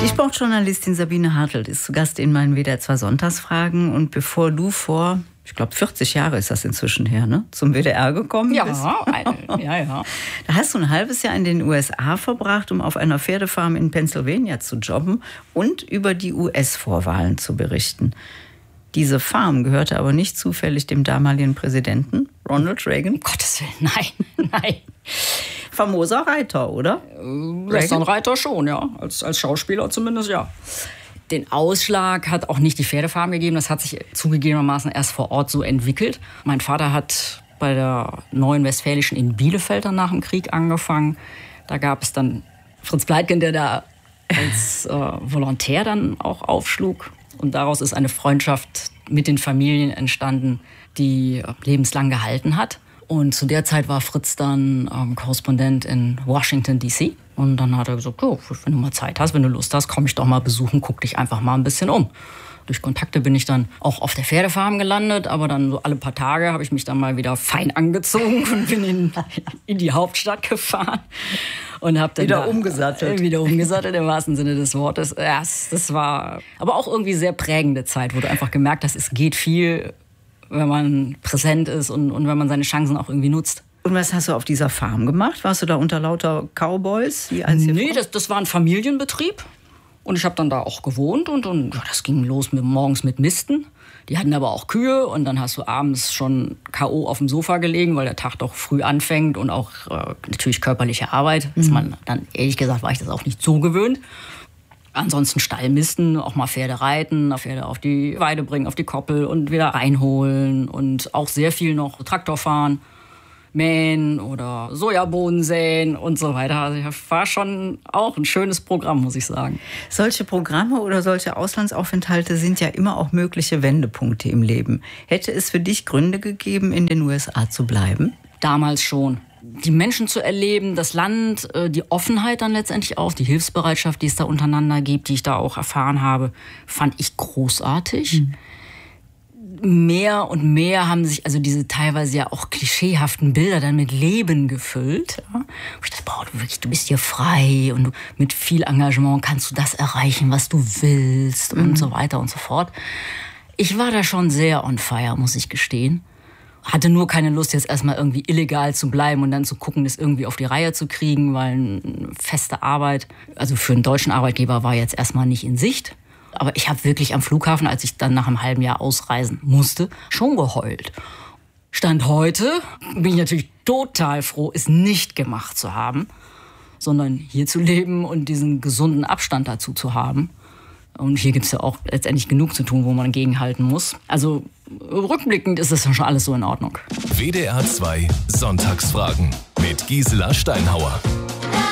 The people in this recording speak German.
Die Sportjournalistin Sabine Hartelt ist zu Gast in meinen WDR 2 Sonntagsfragen. Und bevor du vor, ich glaube 40 Jahre ist das inzwischen her, ne, zum WDR gekommen bist. Ja. Da hast du ein halbes Jahr in den USA verbracht, um auf einer Pferdefarm in Pennsylvania zu jobben und über die US-Vorwahlen zu berichten. Diese Farm gehörte aber nicht zufällig dem damaligen Präsidenten Ronald Reagan. Um Gottes Willen, nein. Famoser Reiter, oder? Westernreiter schon, ja. Als Schauspieler zumindest, ja. Den Ausschlag hat auch nicht die Pferdefarm gegeben. Das hat sich zugegebenermaßen erst vor Ort so entwickelt. Mein Vater hat bei der Neuen Westfälischen in Bielefeld dann nach dem Krieg angefangen. Da gab es dann Fritz Pleitgen, der da als Volontär dann auch aufschlug. Und daraus ist eine Freundschaft mit den Familien entstanden, die lebenslang gehalten hat. Und zu der Zeit war Fritz dann Korrespondent in Washington, D.C. Und dann hat er gesagt, oh, wenn du mal Zeit hast, wenn du Lust hast, komm ich doch mal besuchen, guck dich einfach mal ein bisschen um. Durch Kontakte bin ich dann auch auf der Pferdefarm gelandet, aber dann so alle paar Tage habe ich mich dann mal wieder fein angezogen und bin in die Hauptstadt gefahren. Und habe dann wieder umgesattelt. Wieder umgesattelt, im wahrsten Sinne des Wortes. Ja, das war aber auch irgendwie sehr prägende Zeit, wo du einfach gemerkt hast, es geht viel, wenn man präsent ist und wenn man seine Chancen auch irgendwie nutzt. Und was hast du auf dieser Farm gemacht? Warst du da unter lauter Cowboys? Nee, das war ein Familienbetrieb. Und ich habe dann da auch gewohnt und ja, das ging los morgens mit Misten. Die hatten aber auch Kühe und dann hast du abends schon K.O. auf dem Sofa gelegen, weil der Tag doch früh anfängt und auch natürlich körperliche Arbeit. Ist man dann, ehrlich gesagt, war ich das auch nicht so gewöhnt. Ansonsten Stallmisten, auch mal Pferde reiten, Pferde auf die Weide bringen, auf die Koppel und wieder reinholen und auch sehr viel noch Traktor fahren, mähen oder Sojabohnen säen und so weiter. Also das war schon auch ein schönes Programm, muss ich sagen. Solche Programme oder solche Auslandsaufenthalte sind ja immer auch mögliche Wendepunkte im Leben. Hätte es für dich Gründe gegeben, in den USA zu bleiben? Damals schon. Die Menschen zu erleben, das Land, die Offenheit dann letztendlich auch, die Hilfsbereitschaft, die es da untereinander gibt, die ich da auch erfahren habe, fand ich großartig. Mehr und mehr haben sich also diese teilweise ja auch klischeehaften Bilder dann mit Leben gefüllt. Ja. Und ich dachte, boah, du bist hier frei und mit viel Engagement kannst du das erreichen, was du willst und so weiter und so fort. Ich war da schon sehr on fire, muss ich gestehen. Hatte nur keine Lust, jetzt erstmal irgendwie illegal zu bleiben und dann zu gucken, das irgendwie auf die Reihe zu kriegen, weil eine feste Arbeit, also für einen deutschen Arbeitgeber, war jetzt erstmal nicht in Sicht. Aber ich habe wirklich am Flughafen, als ich dann nach einem halben Jahr ausreisen musste, schon geheult. Stand heute bin ich natürlich total froh, es nicht gemacht zu haben, sondern hier zu leben und diesen gesunden Abstand dazu zu haben. Und hier gibt es ja auch letztendlich genug zu tun, wo man gegenhalten muss. Also rückblickend ist das schon alles so in Ordnung. WDR 2 Sonntagsfragen mit Gisela Steinhauer.